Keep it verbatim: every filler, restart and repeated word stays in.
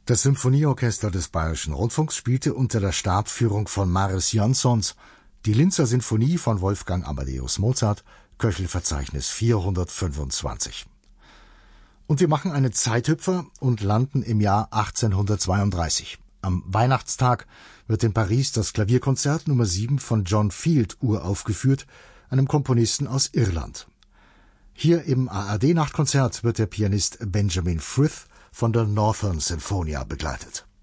Das Symphonieorchester des Bayerischen Rundfunks spielte unter der Stabführung von Mariss Jansons die Linzer Sinfonie von Wolfgang Amadeus Mozart, Köchelverzeichnis vierhundertfünfundzwanzig. Und wir machen einen Zeithüpfer und landen im Jahr achtzehnhundertzweiunddreißig. Am Weihnachtstag wird in Paris das Klavierkonzert Nummer sieben von John Field uraufgeführt, einem Komponisten aus Irland. Hier im A R D-Nachtkonzert wird der Pianist Benjamin Frith von der Northern Sinfonia begleitet.